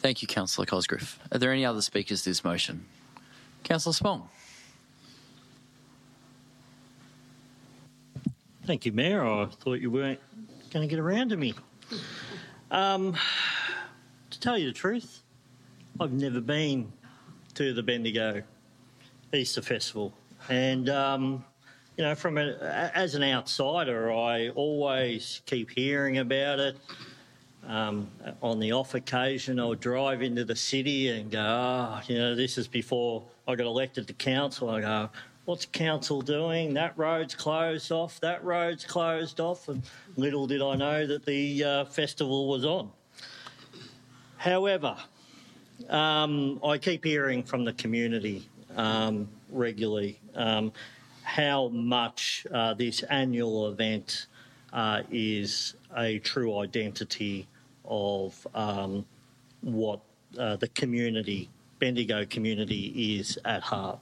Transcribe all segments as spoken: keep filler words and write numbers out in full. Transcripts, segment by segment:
Thank you, Councillor Cosgriff. Are there any other speakers to this motion? Councillor Spong. Thank you, Mayor. I thought you weren't going to get around to me. Um, to tell you the truth, I've never been to the Bendigo Easter Festival. And, um, you know, from a, as an outsider, I always keep hearing about it. Um, on the off occasion, I'll drive into the city and go, oh, you know, this is before I got elected to council. I go, what's council doing? That road's closed off, that road's closed off. And little did I know that the uh, festival was on. However, um, I keep hearing from the community um, regularly um, how much uh, this annual event uh, is a true identity of um, what uh, the community, Bendigo community, is at heart.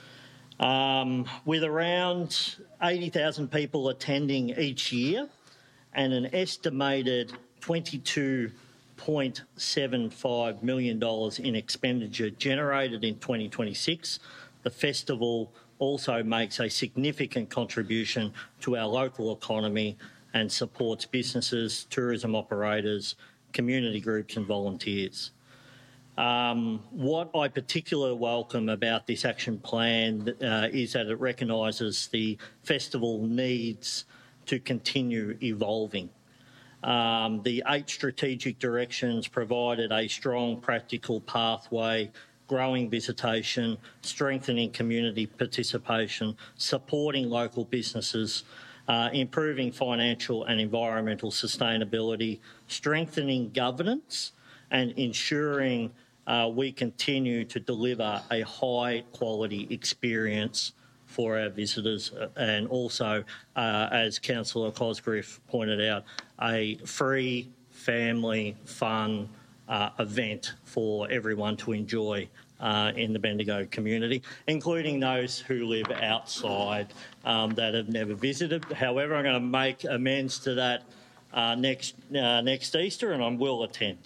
Um, with around eighty thousand people attending each year and an estimated twenty-two point seven five million dollars in expenditure generated in twenty twenty-six, the festival also makes a significant contribution to our local economy and supports businesses, tourism operators, community groups and volunteers. Um, what I particularly welcome about this action plan uh, is that it recognises the festival needs to continue evolving. Um, the eight strategic directions provided a strong practical pathway, growing visitation, strengthening community participation, supporting local businesses, Uh, improving financial and environmental sustainability, strengthening governance and ensuring uh, we continue to deliver a high quality experience for our visitors and also, uh, as Councillor Cosgriff pointed out, a free, family, fun uh, event for everyone to enjoy Uh, in the Bendigo community, including those who live outside um, that have never visited. However, I'm going to make amends to that uh, next uh, next Easter, and I will attend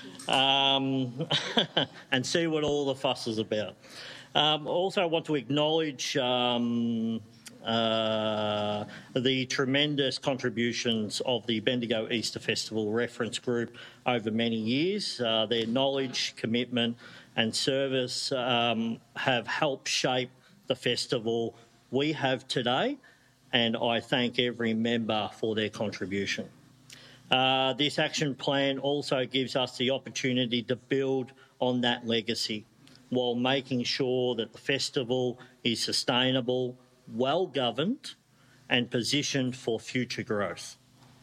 um, and see what all the fuss is about. Um, also, I want to acknowledge um, uh, the tremendous contributions of the Bendigo Easter Festival Reference Group over many years. Uh, their knowledge, commitment and service um, have helped shape the festival we have today, and I thank every member for their contribution. Uh, this action plan also gives us the opportunity to build on that legacy while making sure that the festival is sustainable, well-governed and positioned for future growth.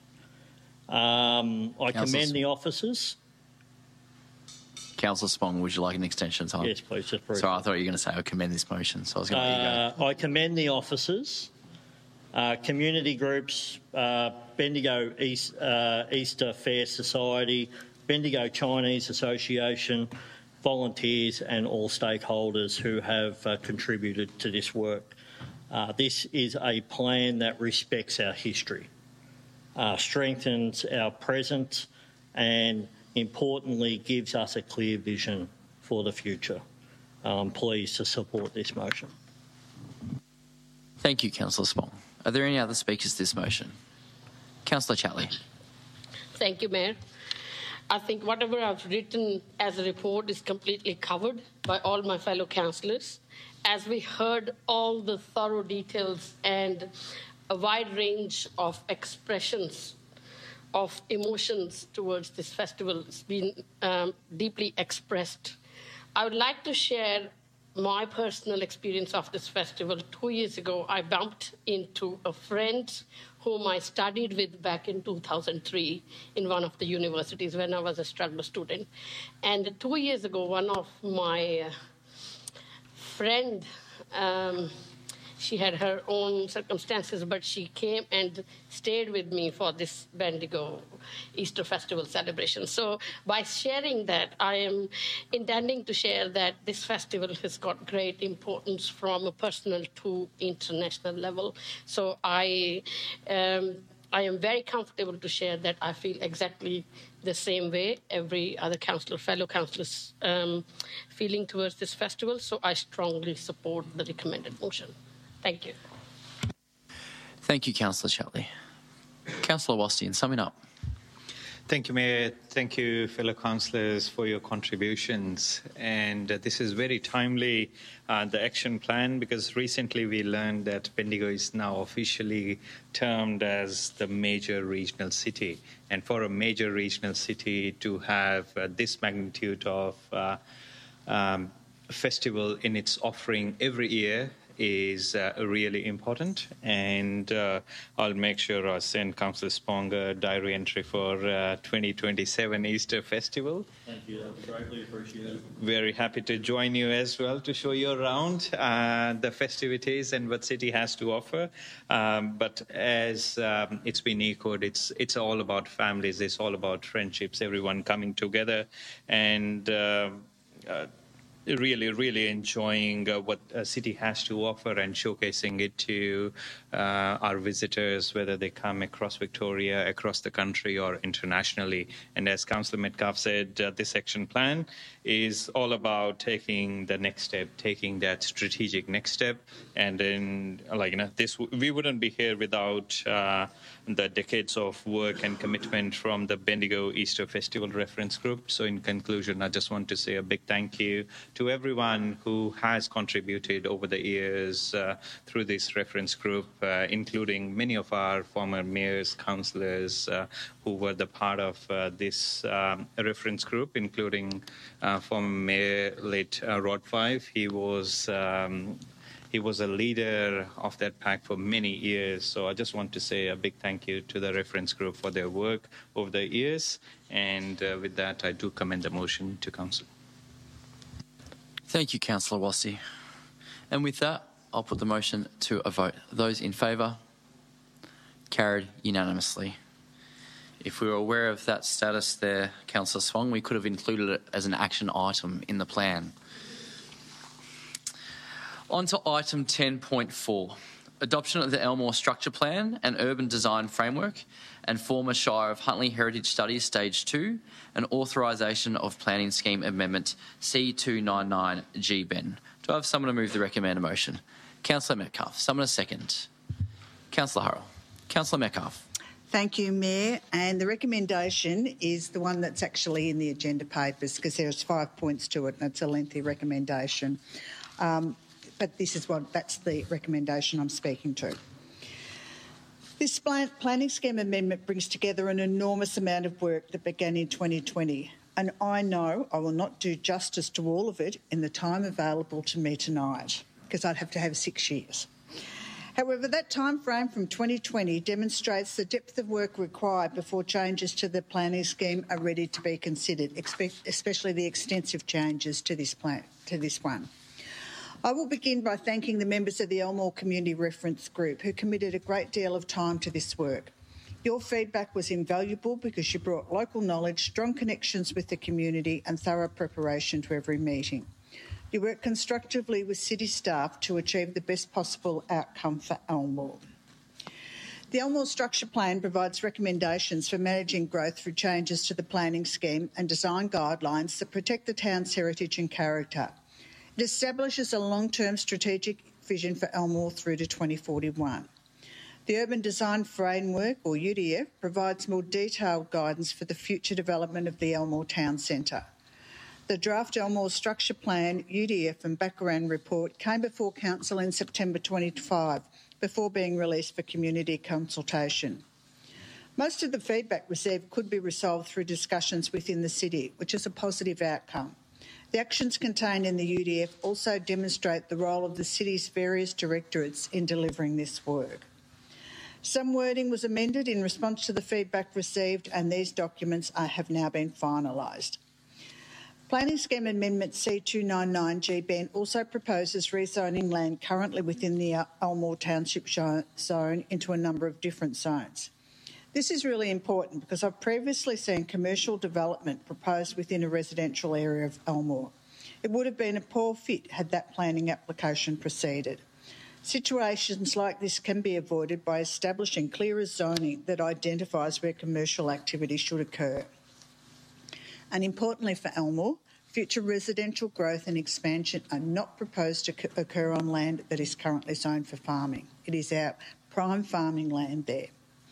Um, I commend the officers. Councillor Spong, would you like an extension of time? Yes, please. Just briefly. Sorry, I thought you were going to say I commend this motion, so I was going to let you go. Uh, I commend the officers, uh, community groups, uh, Bendigo East, uh, Easter Fair Society, Bendigo Chinese Association, volunteers and all stakeholders who have uh, contributed to this work. Uh, this is a plan that respects our history, uh, strengthens our present and importantly gives us a clear vision for the future. I'm pleased to support this motion. Thank you, Councillor Spong. Are there any other speakers to this motion? Councillor Chatley. Thank you, Mayor. I think whatever I've written as a report is completely covered by all my fellow councillors. As we heard all the thorough details and a wide range of expressions of emotions towards this festival has been um, deeply expressed. I would like to share my personal experience of this festival. Two years ago, I bumped into a friend whom I studied with back in two thousand three in one of the universities when I was a struggle student. And two years ago, one of my uh, friend, um, she had her own circumstances, but she came and stayed with me for this Bendigo Easter Festival celebration. So by sharing that, I am intending to share that this festival has got great importance from a personal to international level. So I um, I am very comfortable to share that I feel exactly the same way every other councillor, fellow councillors, um, feeling towards this festival. So I strongly support the recommended motion. Thank you. Thank you, Councillor Chatley. Councillor Wasti, summing up. Thank you, Mayor. Thank you, fellow councillors, for your contributions. And uh, this is very timely, uh, the action plan, because recently we learned that Bendigo is now officially termed as the major regional city. And for a major regional city to have uh, this magnitude of uh, um, festival in its offering every year is uh, really important, and uh, I'll make sure I send Councillor Spong a diary entry for uh, twenty twenty-seven Easter Festival. Thank you, that was greatly appreciated. Very happy to join you as well to show you around uh, the festivities and what City has to offer. Um, but as um, it's been echoed, it's it's all about families, it's all about friendships, everyone coming together, and uh, uh, really, really enjoying uh, what a city has to offer and showcasing it to uh, our visitors, whether they come across Victoria, across the country, or internationally. And as Councillor Metcalf said, uh, this action plan is all about taking the next step, taking that strategic next step. And then, like, you know, this we wouldn't be here without uh, the decades of work and commitment from the Bendigo Easter Festival Reference Group. So in conclusion, I just want to say a big thank you to everyone who has contributed over the years uh, through this reference group, uh, including many of our former mayors, councillors uh, who were the part of uh, this um, reference group, including uh, former Mayor late uh, Rod Five. He was um, He was a leader of that pack for many years. So I just want to say a big thank you to the reference group for their work over the years. And uh, with that, I do commend the motion to Council. Thank you, Councillor Wasti. And with that, I'll put the motion to a vote. Those in favour? Carried unanimously. If we were aware of that status there, Councillor Swong, we could have included it as an action item in the plan. On to item ten point four, adoption of the Elmore Structure Plan and Urban Design Framework and former Shire of Huntley Heritage Studies Stage two and authorisation of Planning Scheme Amendment C two ninety-nine G B E N. Do I have someone to move the recommended motion? Councillor Metcalf. Someone a second. Councillor Hurrell. Councillor Metcalf. Thank you, Mayor. And the recommendation is the one that's actually in the agenda papers, because there's five points to it and it's a lengthy recommendation. Um, but this is what, that's the recommendation I'm speaking to. This plan, planning scheme amendment brings together an enormous amount of work that began in twenty twenty. And I know I will not do justice to all of it in the time available to me tonight, because I'd have to have six years. However, that time frame from twenty twenty demonstrates the depth of work required before changes to the planning scheme are ready to be considered, especially the extensive changes to this plan, to this one. I will begin by thanking the members of the Elmore Community Reference Group who committed a great deal of time to this work. Your feedback was invaluable because you brought local knowledge, strong connections with the community and thorough preparation to every meeting. You worked constructively with City staff to achieve the best possible outcome for Elmore. The Elmore Structure Plan provides recommendations for managing growth through changes to the planning scheme and design guidelines that protect the town's heritage and character. It establishes a long-term strategic vision for Elmore through to twenty forty-one. The Urban Design Framework, or U D F, provides more detailed guidance for the future development of the Elmore Town Centre. The draft Elmore Structure Plan, U D F and background report came before Council in September twenty-five before being released for community consultation. Most of the feedback received could be resolved through discussions within the City, which is a positive outcome. The actions contained in the U D F also demonstrate the role of the City's various directorates in delivering this work. Some wording was amended in response to the feedback received, and these documents are, have now been finalised. Planning Scheme Amendment C two ninety-nine G B E N also proposes rezoning land currently within the Elmore Township zone into a number of different zones. This is really important because I've previously seen commercial development proposed within a residential area of Elmore. It would have been a poor fit had that planning application proceeded. Situations like this can be avoided by establishing clearer zoning that identifies where commercial activity should occur. And importantly for Elmore, future residential growth and expansion are not proposed to occur on land that is currently zoned for farming. It is our prime farming land there.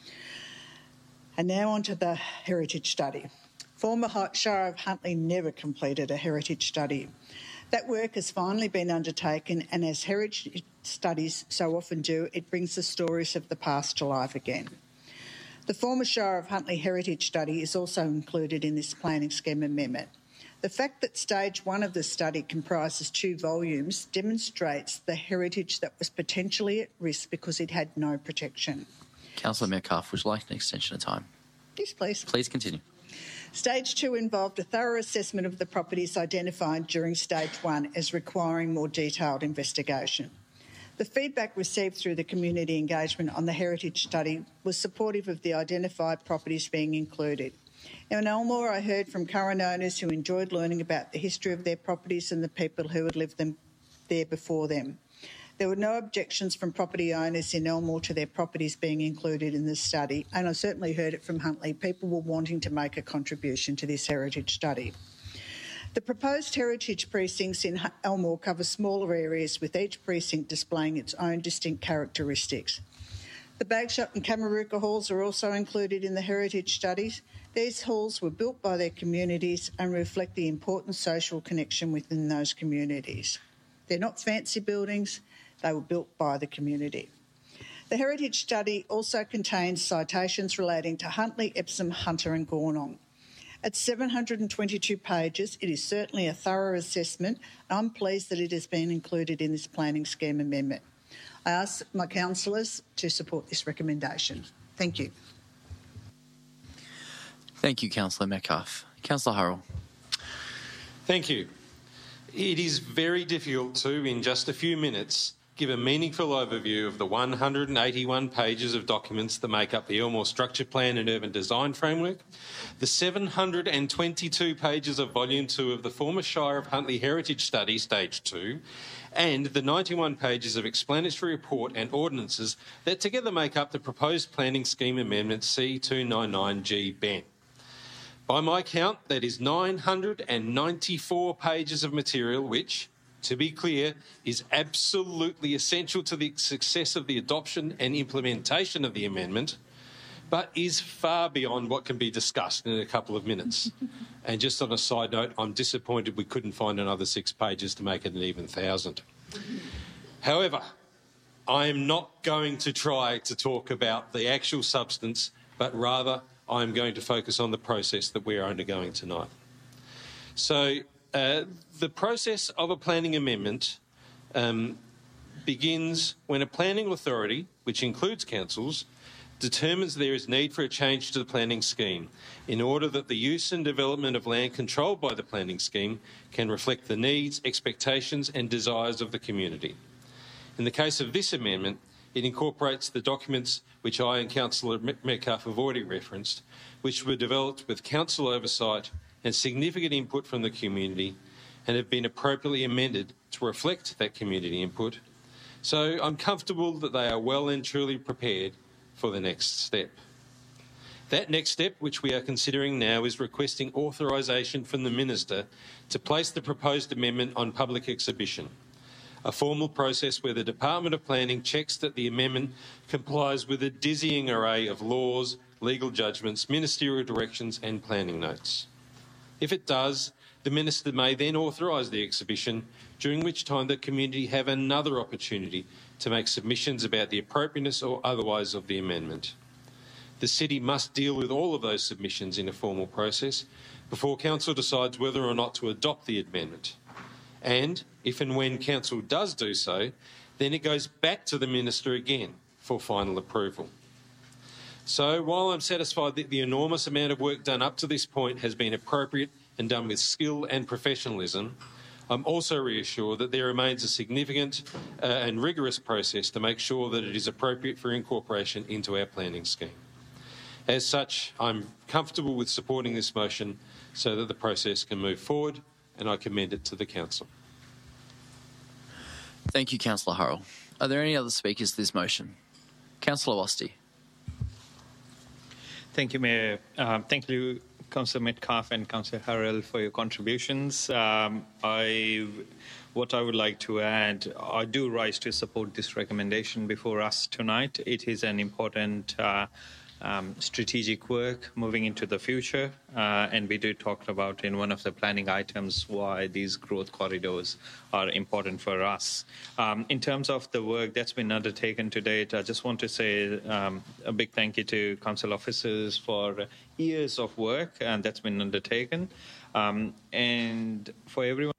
And now on to the heritage study. Former Shire of Huntly never completed a heritage study. That work has finally been undertaken, and as heritage studies so often do, it brings the stories of the past to life again. The former Shire of Huntly heritage study is also included in this planning scheme amendment. The fact that stage one of the study comprises two volumes demonstrates the heritage that was potentially at risk because it had no protection. Councillor Metcalfe, would you like an extension of time? Yes, please. Please continue. Stage two involved a thorough assessment of the properties identified during stage one as requiring more detailed investigation. The feedback received through the community engagement on the heritage study was supportive of the identified properties being included. Now, in Elmore, I heard from current owners who enjoyed learning about the history of their properties and the people who had lived them there before them. There were no objections from property owners in Elmore to their properties being included in this study, and I certainly heard it from Huntly. People were wanting to make a contribution to this heritage study. The proposed heritage precincts in Elmore cover smaller areas, with each precinct displaying its own distinct characteristics. The Bagshot and Kamarooka halls are also included in the heritage studies. These halls were built by their communities and reflect the important social connection within those communities. They're not fancy buildings. They were built by the community. The heritage study also contains citations relating to Huntly, Epsom, Hunter and Gornong. At seven hundred twenty-two pages, it is certainly a thorough assessment, and I'm pleased that it has been included in this planning scheme amendment. I ask my councillors to support this recommendation. Thank you. Thank you, Councillor Metcalfe. Councillor Hurrell. Thank you. It is very difficult to, in just a few minutes, give a meaningful overview of the one hundred eighty-one pages of documents that make up the Elmore Structure Plan and Urban Design Framework, the seven hundred twenty-two pages of Volume two of the former Shire of Huntly Heritage Study, Stage two, and the ninety-one pages of explanatory report and ordinances that together make up the proposed Planning Scheme Amendment C two ninety-nine G B E N. By my count, that is nine hundred ninety-four pages of material which, to be clear, is absolutely essential to the success of the adoption and implementation of the amendment, but is far beyond what can be discussed in a couple of minutes. And just on a side note, I'm disappointed we couldn't find another six pages to make it an even thousand. However, I am not going to try to talk about the actual substance, but rather I'm going to focus on the process that we are undergoing tonight. So uh, the process of a planning amendment um, begins when a planning authority, which includes councils, determines there is need for a change to the planning scheme in order that the use and development of land controlled by the planning scheme can reflect the needs, expectations and desires of the community. In the case of this amendment, it incorporates the documents which I and Councillor Metcalfe have already referenced, which were developed with council oversight and significant input from the community and have been appropriately amended to reflect that community input. So I'm comfortable that they are well and truly prepared for the next step. That next step, which we are considering now, is requesting authorisation from the Minister to place the proposed amendment on public exhibition, a formal process where the Department of Planning checks that the amendment complies with a dizzying array of laws, legal judgments, ministerial directions and planning notes. If it does, the Minister may then authorise the exhibition, during which time the community have another opportunity to make submissions about the appropriateness or otherwise of the amendment. The City must deal with all of those submissions in a formal process before Council decides whether or not to adopt the amendment. And if and when Council does do so, then it goes back to the Minister again for final approval. So while I'm satisfied that the enormous amount of work done up to this point has been appropriate and done with skill and professionalism, I'm also reassured that there remains a significant uh, and rigorous process to make sure that it is appropriate for incorporation into our planning scheme. As such, I'm comfortable with supporting this motion so that the process can move forward, and I commend it to the Council. Thank you, Councillor Hurrell. Are there any other speakers to this motion? Councillor Osti. Thank you, Mayor. Um, thank you, Councillor Metcalfe and Councillor Harrell, for your contributions. Um, I, what I would like to add, I do rise to support this recommendation before us tonight. It is an important uh, um, strategic work moving into the future, uh, and we did talk about in one of the planning items why these growth corridors are important for us. Um, in terms of the work that's been undertaken to date, I just want to say um, a big thank you to council officers for years of work and that's been undertaken, um, and for everyone